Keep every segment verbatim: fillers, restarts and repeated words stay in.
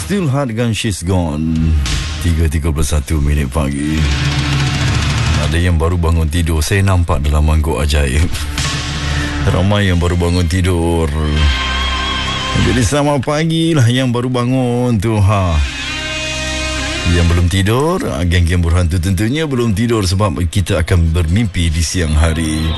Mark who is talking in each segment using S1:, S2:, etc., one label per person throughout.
S1: Still Hard dengan She's Gone. tiga tiga puluh satu minit pagi. Ada yang baru bangun tidur. Saya nampak dalam mangkuk ajaib. Ramai yang baru bangun tidur. Jadi selamat pagi lah yang baru bangun tu ha. Yang belum tidur, geng-geng Burhan tu tentunya belum tidur sebab kita akan bermimpi di siang hari.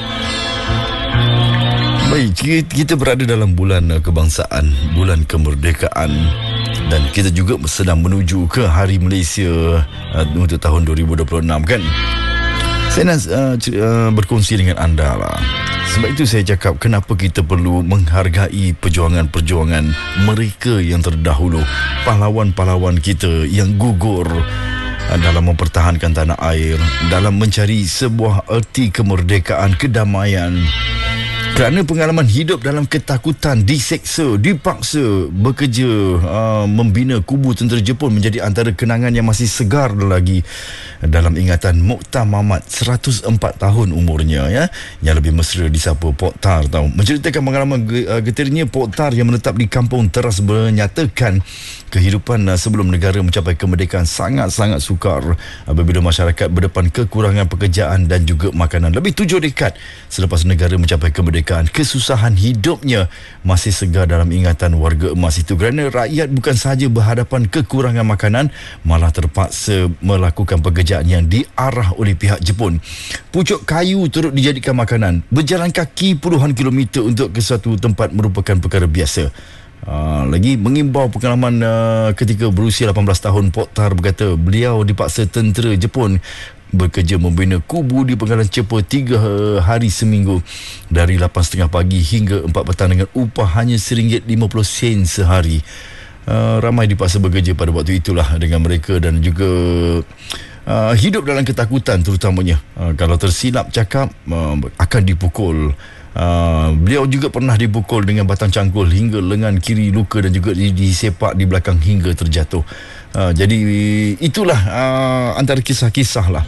S1: Baik, kita berada dalam bulan kebangsaan, bulan kemerdekaan, dan kita juga sedang menuju ke Hari Malaysia uh, untuk tahun dua ribu dua puluh enam kan. Saya nak uh, uh, berkongsi dengan anda lah. Sebab itu saya cakap kenapa kita perlu menghargai perjuangan-perjuangan mereka yang terdahulu, pahlawan-pahlawan kita yang gugur uh, dalam mempertahankan tanah air, dalam mencari sebuah erti kemerdekaan, kedamaian. Kerana pengalaman hidup dalam ketakutan, diseksa, dipaksa bekerja uh, membina kubu tentera Jepun menjadi antara kenangan yang masih segar lagi dalam ingatan Mokhtar Mahmad, seratus empat tahun umurnya ya, yang lebih mesra disapa Pok Tar tahu. Menceritakan pengalaman getirnya Pok Tar yang menetap di kampung teras menyatakan kehidupan sebelum negara mencapai kemerdekaan sangat-sangat sukar apabila masyarakat berdepan kekurangan pekerjaan dan juga makanan. Lebih tujuh dekad selepas negara mencapai kemerdekaan, kesusahan hidupnya masih segar dalam ingatan warga emas itu kerana rakyat bukan sahaja berhadapan kekurangan makanan, malah terpaksa melakukan pekerjaan yang diarah oleh pihak Jepun. Pucuk kayu turut dijadikan makanan. Berjalan kaki puluhan kilometer untuk ke suatu tempat merupakan perkara biasa. Uh, lagi mengimbau pengalaman uh, ketika berusia lapan belas tahun, Pok Tar berkata beliau dipaksa tentera Jepun bekerja membina kubu di penggalan Cepa tiga hari seminggu dari lapan tiga puluh pagi hingga empat petang dengan upah hanya seringgit lima puluh sen sehari. Uh, ramai dipaksa bekerja pada waktu itulah dengan mereka dan juga uh, hidup dalam ketakutan terutamanya. Uh, kalau tersilap cakap uh, akan dipukul. Uh, beliau juga pernah dipukul dengan batang cangkul hingga lengan kiri luka dan juga disepak di belakang hingga terjatuh. Uh, jadi itulah uh, antara kisah-kisah lah.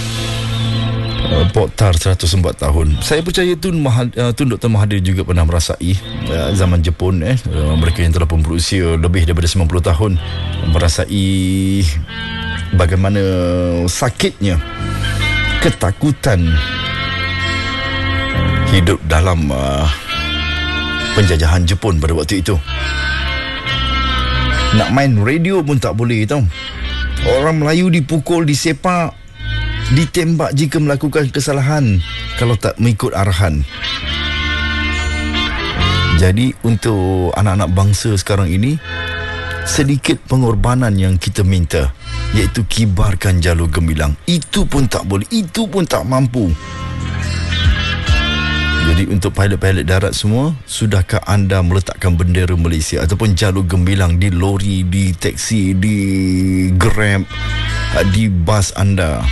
S1: Uh, Pok Tar seratus empat tahun. Saya percaya Tun, Mahad, uh, Tun Doktor Mahathir juga pernah merasai uh, zaman Jepun eh uh, mereka yang telah pun berusia lebih daripada sembilan puluh tahun merasai bagaimana sakitnya ketakutan hidup dalam uh, penjajahan Jepun pada waktu itu. Nak main radio pun tak boleh tau. Orang Melayu dipukul, disepak, ditembak jika melakukan kesalahan kalau tak mengikut arahan. Jadi untuk anak-anak bangsa sekarang ini, sedikit pengorbanan yang kita minta, iaitu kibarkan jalur gemilang. Itu pun tak boleh, itu pun tak mampu. Jadi untuk pilot-pilot darat semua, sudahkah anda meletakkan bendera Malaysia ataupun jalur gemilang di lori, di teksi, di Grab, di bas anda?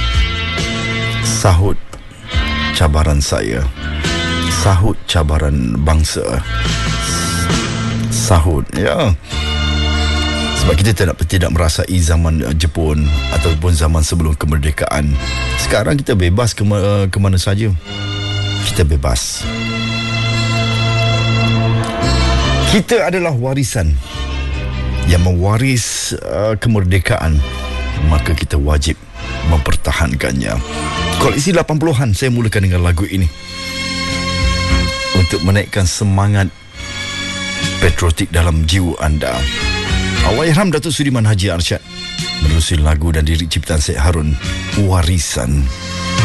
S1: Sahut cabaran saya, sahut cabaran bangsa, sahut ya. Sebab kita tidak tidak merasai zaman Jepun ataupun zaman sebelum kemerdekaan. Sekarang kita bebas ke, ke mana saja. Kita bebas. Kita adalah warisan yang mewaris uh, kemerdekaan, maka kita wajib mempertahankannya. Koleksi lapan puluhan saya mulakan dengan lagu ini untuk menaikkan semangat patriotik dalam jiwa anda. Allahyarham Datuk Sudiman Haji Arsyad menerusi lagu dan lirik ciptaan Syed Harun, Warisan.